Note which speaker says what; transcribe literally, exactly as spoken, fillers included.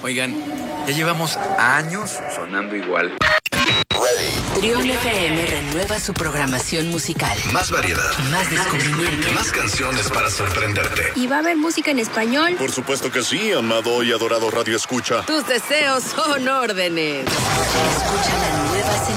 Speaker 1: Oigan, ya llevamos años sonando igual.
Speaker 2: Trión F M renueva su programación musical.
Speaker 3: Más variedad.
Speaker 2: Más descubrimiento.
Speaker 3: Más canciones para sorprenderte.
Speaker 4: ¿Y va a haber música en español?
Speaker 5: Por supuesto que sí, amado y adorado Radio Escucha.
Speaker 2: Tus deseos son órdenes. Escucha la nueva